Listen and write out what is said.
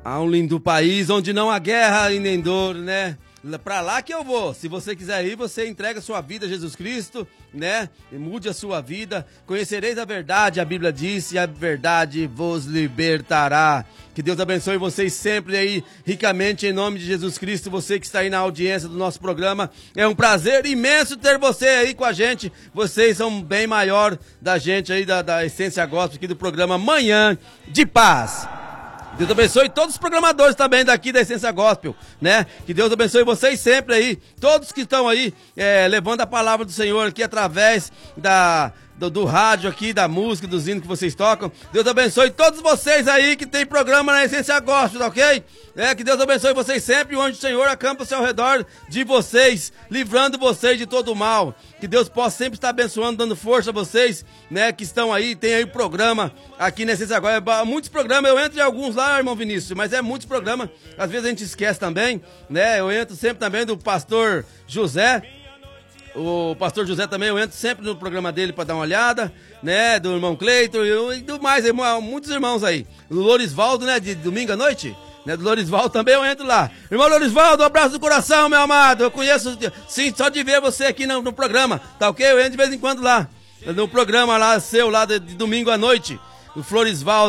Há um lindo país onde não há guerra e nem dor, né? Pra lá que eu vou. Se você quiser ir, você entrega a sua vida a Jesus Cristo, né? E mude a sua vida. Conhecereis a verdade, a Bíblia diz, e a verdade vos libertará. Que Deus abençoe vocês sempre aí, ricamente, em nome de Jesus Cristo. Você que está aí na audiência do nosso programa. É um prazer imenso ter você aí com a gente. Vocês são bem maior da gente aí, da Essência Gospel, aqui do programa Manhã de Paz. Deus abençoe todos os programadores também daqui da Essência Gospel, né? Que Deus abençoe vocês sempre aí, todos que estão aí levando a palavra do Senhor aqui através do rádio aqui, da música, dos hinos que vocês tocam. Deus abençoe todos vocês aí que tem programa na Essência Gospel, ok? Que Deus abençoe vocês sempre, onde o Senhor acampa-se ao redor de vocês, livrando vocês de todo o mal. Que Deus possa sempre estar abençoando, dando força a vocês, né, que estão aí, tem aí programa aqui na Essência Gospel. Muitos programas, eu entro em alguns lá, irmão Vinícius, mas é muitos programas, às vezes a gente esquece também, né? Eu entro sempre também do pastor José. O pastor José também, eu entro sempre no programa dele para dar uma olhada, né? Do irmão Cleiton e do mais, muitos irmãos aí. Do Lorisvaldo, né? De domingo à noite, né? Do Lorisvaldo também eu entro lá. Irmão Lorisvaldo, um abraço do coração, meu amado. Eu conheço, sim, só de ver você aqui no programa, tá ok? Eu entro de vez em quando lá, no programa lá seu, lá de domingo à noite. O Florisvaldo.